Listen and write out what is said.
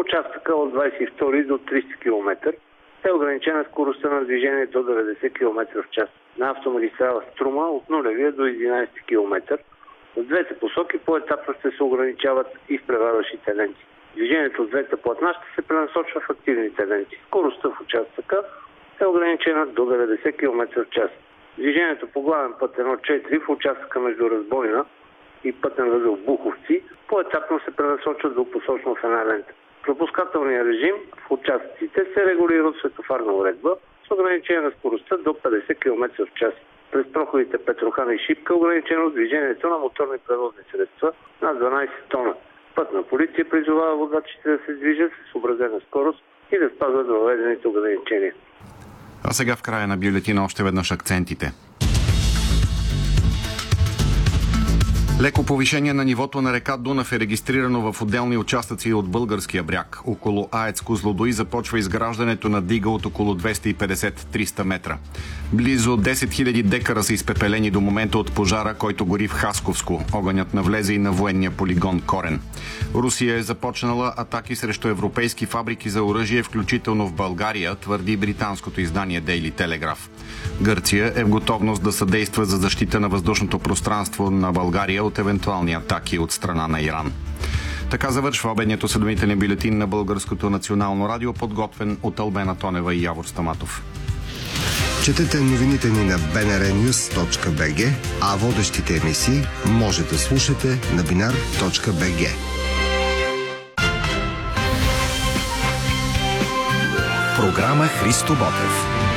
участъка от 22 до 30 км е ограничена скоростта на движение до 90 км в час. На автомагистрала Струма от 0 до 11 км. В двете посоки поетапно ще се ограничават и изпреварващите ленти. Движението от двете платна ще се пренасочва в активните ленти. Скоростта в участъка е ограничена до 90 км в час. Движението по главен път 1.4 в участъка между Разбойна и пътен възел Буховци поетапно се пренасочва двупосочно в една лента. Пропускателният режим в участъците се регулира от светофарна уредба с ограничение на скоростта до 50 км в час. През проходите Петрохан и Шипка ограничено движението на моторни превозни средства на 12 тона. Пътна полиция призовава водачите да се движат с съобразена скорост и да спазват въведените ограничения. А сега в края на бюлетина още веднъж акцентите. Леко повишение на нивото на река Дунав е регистрирано в отделни участъци от българския бряг. Около АЕЦ Козлодуй започва изграждането на дига от около 250-300 метра. Близо 10 000 декара са изпепелени до момента от пожара, който гори в Хасковско. Огънят навлезе и на военния полигон Корен. Русия е започнала атаки срещу европейски фабрики за оръжие, включително в България, твърди британското издание Daily Telegraph. Гърция е в готовност да съдейства за защита на въздушното пространство на България от евентуални атаки от страна на Иран. Така завършва обедният осведомителен бюлетин на Българското национално радио, подготвен от Албена Тонева и Явор Стаматов. Четете новините ни на bnrnews.bg, а водещите емисии може да слушате на binar.bg. Програма Христо Ботев.